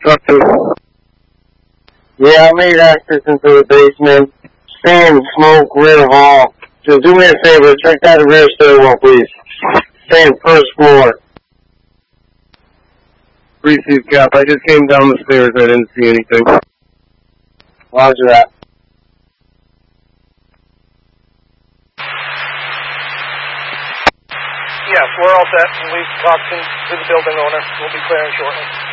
Trucking. Yeah, I made access into the basement. Sand, smoke, rear hall. Just do me a favor, check that rear stairwell, please. Sand, first floor. Receive Cap. I just came down the stairs. I didn't see anything. Roger that. Yes, we're all set, and we've talked to the building owner. We'll be clearing shortly.